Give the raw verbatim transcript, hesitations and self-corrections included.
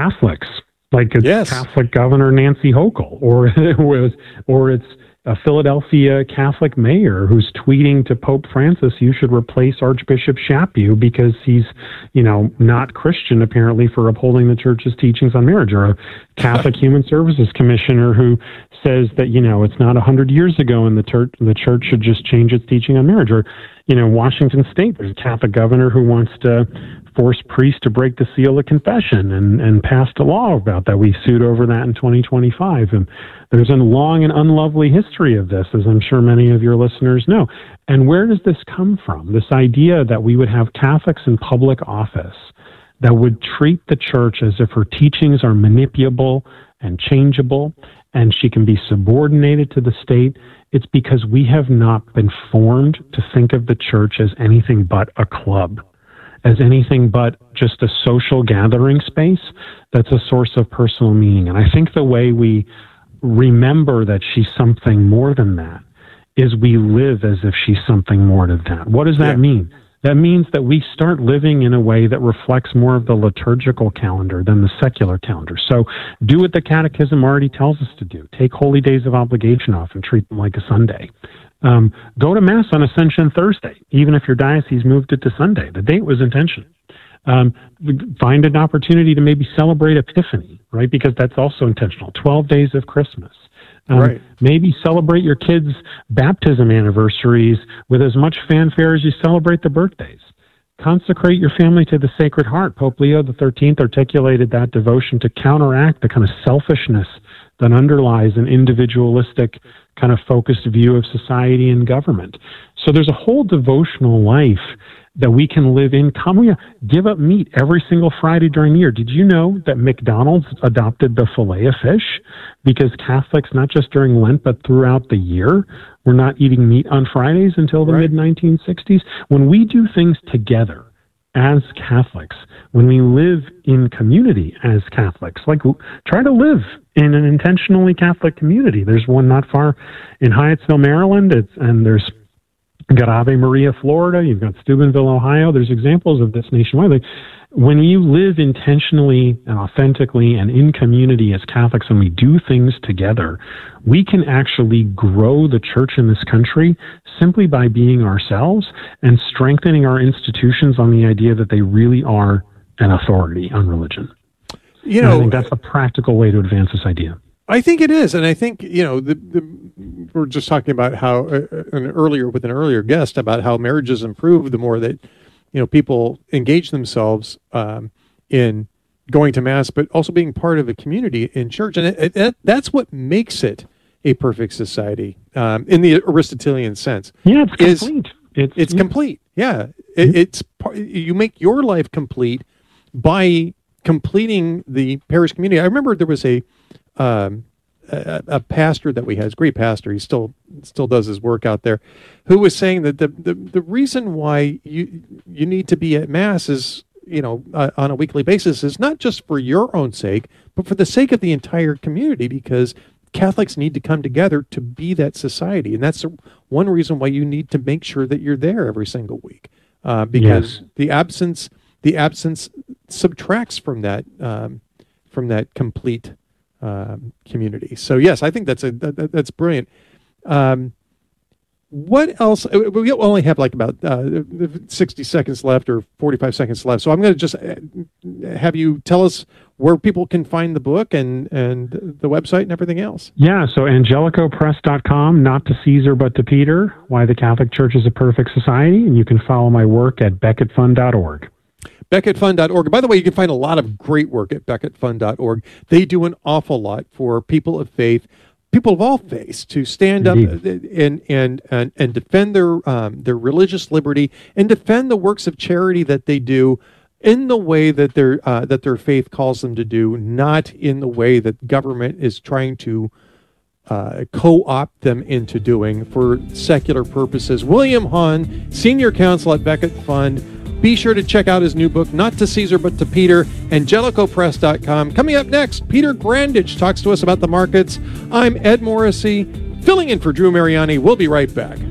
Catholics, like it's yes. Catholic Governor Nancy Hochul, or or it's a Philadelphia Catholic mayor who's tweeting to Pope Francis, you should replace Archbishop Chaput because he's, you know, not Christian apparently for upholding the church's teachings on marriage, or a Catholic Human Services Commissioner who says that, you know, it's not a hundred years ago and the church, the church should just change its teaching on marriage. Or, you know, Washington State, there's a Catholic governor who wants to force priests to break the seal of confession and, and passed a law about that. We sued over that in twenty twenty-five. And there's a long and unlovely history of this, as I'm sure many of your listeners know. And where does this come from? This idea that we would have Catholics in public office that would treat the church as if her teachings are manipulable and changeable, and she can be subordinated to the state. It's because we have not been formed to think of the church as anything but a club, as anything but just a social gathering space that's a source of personal meaning. And I think the way we remember that she's something more than that is we live as if she's something more than that. What does that yeah. mean? That means that we start living in a way that reflects more of the liturgical calendar than the secular calendar. So do what the Catechism already tells us to do. Take holy days of obligation off and treat them like a Sunday. Um, go to Mass on Ascension Thursday, even if your diocese moved it to Sunday. The date was intentional. Um, find an opportunity to maybe celebrate Epiphany, right? Because that's also intentional. twelve days of Christmas. Um, right. Maybe celebrate your kids' baptism anniversaries with as much fanfare as you celebrate the birthdays. Consecrate your family to the Sacred Heart. Pope Leo the thirteenth articulated that devotion to counteract the kind of selfishness that underlies an individualistic kind of focused view of society and government. So there's a whole devotional life that we can live in. Come, we give up meat every single Friday during the year. Did you know that McDonald's adopted the filet of fish because Catholics, not just during Lent, but throughout the year, were not eating meat on Fridays until the right. mid nineteen sixties? When we do things together as Catholics, when we live in community as Catholics, like try to live in an intentionally Catholic community. There's one not far in Hyattsville, Maryland, it's, and there's You've got Ave Maria, Florida. You've got Steubenville, Ohio. There's examples of this nationwide. Like, when you live intentionally and authentically and in community as Catholics and we do things together, we can actually grow the church in this country simply by being ourselves and strengthening our institutions on the idea that they really are an authority on religion. You know, and I think that's a practical way to advance this idea. I think it is, and I think, you know, the, the, we're just talking about how uh, an earlier with an earlier guest about how marriages improve the more that, you know, people engage themselves um, in going to Mass, but also being part of a community in church, and it, it, that's what makes it a perfect society um, in the Aristotelian sense. Yeah, it's complete. It's, it's yeah. complete. Yeah, it, it's you make your life complete by completing the parish community. I remember there was a. Um, a, a pastor that we had, a great pastor, he still still does his work out there, who was saying that the, the, the reason why you you need to be at Mass is, you know, uh, on a weekly basis is not just for your own sake, but for the sake of the entire community, because Catholics need to come together to be that society. And that's one reason why you need to make sure that you're there every single week, uh, because yes. the absence the absence subtracts from that um, from that complete Um, community. So yes, I think that's a that, that's brilliant. Um, what else? We only have like about uh, sixty seconds left or forty-five seconds left. So I'm going to just have you tell us where people can find the book and and the website and everything else. Yeah, so angelico press dot com, not to Caesar but to Peter, Why the Catholic Church is a Perfect Society, and you can follow my work at becket fund dot org. becket fund dot org. By the way, you can find a lot of great work at becket fund dot org. They do an awful lot for people of faith, people of all faiths, to stand up and and and, and defend their um, their religious liberty and defend the works of charity that they do in the way that their uh, that their faith calls them to do, not in the way that government is trying to uh, co-opt them into doing for secular purposes. William Hahn, Senior Counsel at Becket Fund. Be sure to check out his new book, Not to Caesar but to Peter, angelico press dot com. Coming up next, Peter Grandage talks to us about the markets. I'm Ed Morrissey, filling in for Drew Mariani. We'll be right back.